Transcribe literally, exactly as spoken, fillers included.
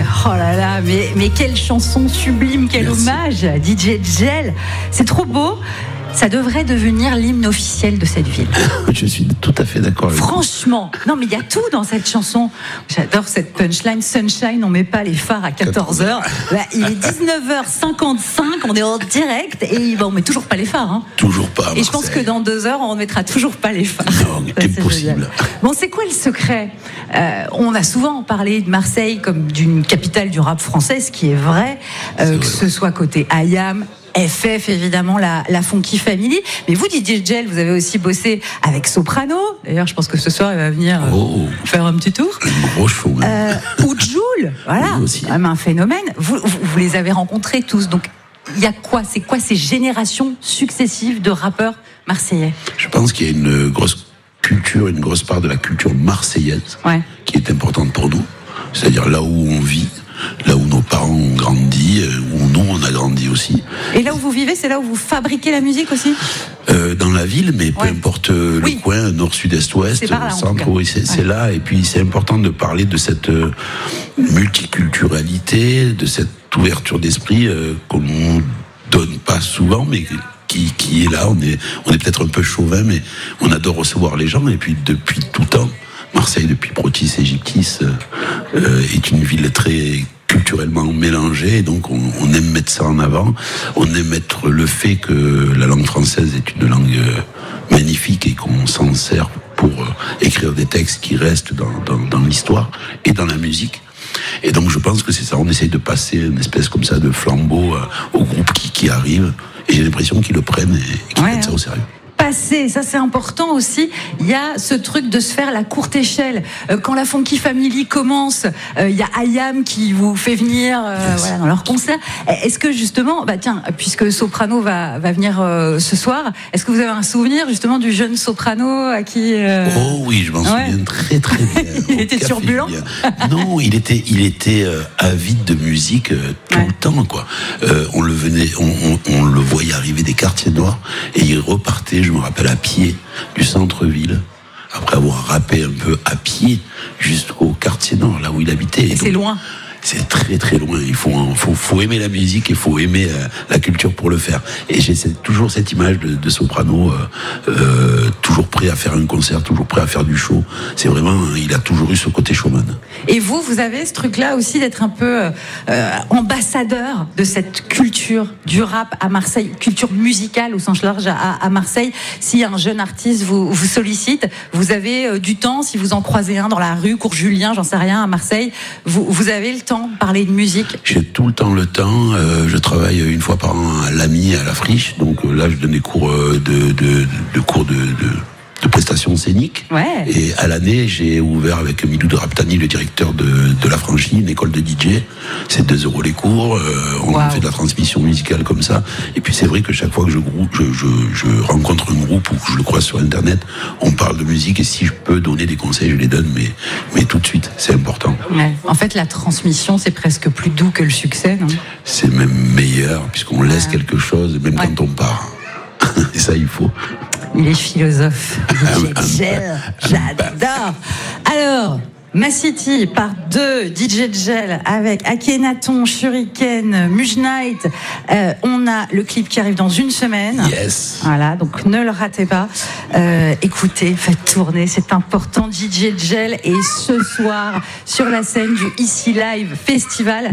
Oh là là, mais, mais quelle chanson sublime, quel Merci. Hommage à D J Gel. C'est trop beau. Ça devrait devenir l'hymne officiel de cette ville. Je suis tout à fait d'accord avec Franchement, vous. Non mais il y a tout dans cette chanson. J'adore cette punchline. Sunshine, on met pas les phares à quatorze heures. Bah, il est dix-neuf heures cinquante-cinq, on est en direct et bah, on met toujours pas les phares. Hein. Toujours pas. Et je pense que dans deux heures, on ne mettra toujours pas les phares. Non, ça, impossible. Bon, c'est quoi le secret ? euh, On a souvent parlé de Marseille comme d'une capitale du rap français, ce qui est vrai, euh, que ce soit côté I A M, F F, évidemment, la, la Funky Family. Mais vous, D J Gel, vous avez aussi bossé avec Soprano. D'ailleurs, je pense que ce soir, il va venir oh, faire un petit tour. Un gros show. Euh, ou Jul, voilà, c'est quand même un phénomène. Vous, vous, vous les avez rencontrés tous. Donc, il y a quoi ? C'est quoi ces générations successives de rappeurs marseillais ? Je pense qu'il y a une grosse culture, une grosse part de la culture marseillaise ouais. qui est importante pour nous. C'est-à-dire là où on vit, là où nos parents ont grandi, où nous on a grandi aussi. Et là où vous vivez, c'est là où vous fabriquez la musique aussi ? euh, Dans la ville, mais peu ouais. importe le oui. coin, nord, sud, est, ouest, là, centre, oui, c'est, ouais. c'est là. Et puis c'est important de parler de cette euh, multiculturalité, de cette ouverture d'esprit euh, qu'on ne donne pas souvent, mais qui, qui est là. On est, on est peut-être un peu chauvin, mais on adore recevoir les gens. Et puis depuis tout temps, Marseille, depuis Protis Égyptis, euh, est une ville très culturellement mélangée, et donc on, on aime mettre ça en avant. On aime mettre le fait que la langue française est une langue magnifique et qu'on s'en sert pour écrire des textes qui restent dans, dans, dans l'histoire et dans la musique. Et donc je pense que c'est ça, on essaye de passer une espèce comme ça de flambeau au groupe qui, qui arrive, et j'ai l'impression qu'ils le prennent et qu'ils ouais, prennent ça au sérieux. Passer, ça c'est important aussi. Il y a ce truc de se faire la courte échelle. Euh, quand la Funky Family commence, euh, il y a I A M qui vous fait venir euh, yes. voilà, dans leur concert. Est-ce que justement, bah tiens, puisque Soprano va, va venir euh, ce soir, est-ce que vous avez un souvenir justement du jeune Soprano à qui euh... Oh oui, je m'en ouais. souviens très très bien. Il était café, turbulent. Non, il était, il était euh, avide de musique euh, tout ouais. le temps, quoi. Euh, on le venait, on, on, on le voyait arriver des quartiers noirs et il repartait. Je me rappelle à pied du centre-ville, après avoir rappé un peu à pied jusqu'au quartier nord, là où il habitait. Et, et c'est donc, loin. C'est très très loin. Il faut, faut, faut aimer la musique et il faut aimer euh, la culture pour le faire. Et j'ai cette, toujours cette image de, de Soprano, euh, euh, toujours prêt à faire un concert, toujours prêt à faire du show. C'est vraiment, il a toujours eu ce côté showman. Et vous, vous avez ce truc-là aussi d'être un peu euh, ambassadeur de cette culture du rap à Marseille, culture musicale au sens large à, à Marseille. Si un jeune artiste vous, vous sollicite, vous avez euh, du temps, si vous en croisez un dans la rue, cours Julien, j'en sais rien, à Marseille, vous, vous avez le temps de parler de musique? J'ai tout le temps le temps. Euh, je travaille une fois par an à l'Ami, à la Friche. Donc euh, là, je donne des cours euh, de, de, de cours de, de de prestations scéniques. Ouais. Et à l'année, j'ai ouvert avec Milou de Raptani, le directeur de, de la franchise, une école de D J. C'est deux euros les cours. Euh, on wow. fait de la transmission musicale comme ça. Et puis c'est vrai que chaque fois que je, je, je, je rencontre un groupe ou que je le croise sur Internet, on parle de musique. Et si je peux donner des conseils, je les donne, mais, mais tout de suite, c'est important. Ouais. En fait, la transmission, c'est presque plus doux que le succès, non? C'est même meilleur, puisqu'on laisse ouais. quelque chose, même ouais. quand on part. Et ça, il faut. Il est philosophe. D J Gel, j'adore. Alors, Ma City, part deux, D J Gel avec Akhenaton, Shuriken, Muge Knight. Euh, on a le clip qui arrive dans une semaine. Yes. Voilà, donc ne le ratez pas. Euh, écoutez, faites tourner, c'est important. D J Gel et ce soir sur la scène du Ici Live Festival.